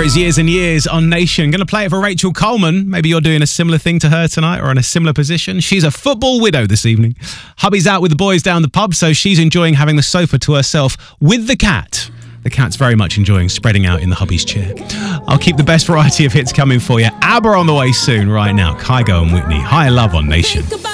is Years and Years on Nation. Going to play it for Rachel Coleman. Maybe you're doing a similar thing to her tonight or in a similar position. She's a football widow this evening. Hubby's out with the boys down the pub, so she's enjoying having the sofa to herself with the cat. The cat's very much enjoying spreading out in the hubby's chair. I'll keep the best variety of hits coming for you. ABBA on the way soon right now. Kygo and Whitney. Higher Love on Nation.